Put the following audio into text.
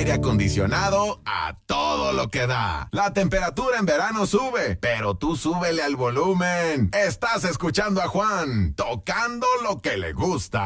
aire acondicionado a todo lo que da. La temperatura en verano sube, pero tú súbele al volumen. Estás escuchando a Juan, tocando lo que le gusta.